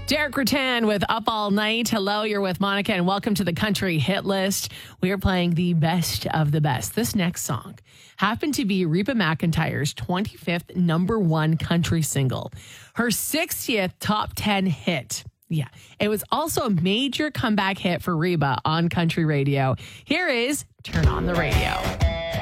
Derek Rattan with Up All Night. Hello, you're with Monica, and welcome to the Country Hit List. We are playing the best of the best. This next song happened to be Reba McEntire's 25th number one country single, her 60th top 10 hit. Yeah, it was also a major comeback hit for Reba on country radio. Here is Turn on the Radio.